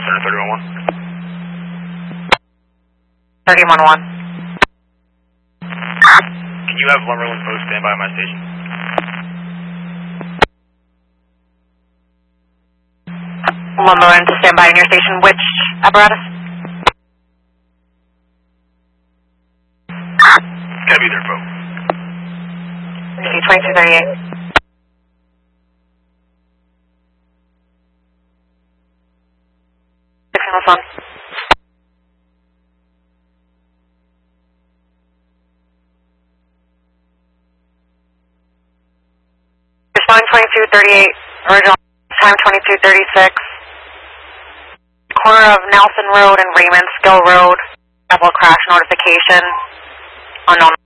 Center 311. 311. Can you have Lumberland Post stand by my station? Lumberland to stand by in your station. Which apparatus? Gotta be there, folks. 2238. Phone. Respond 2238, original time 2236. Corner of Nelson Road and Raymond Skill Road. Double crash notification. Unknown.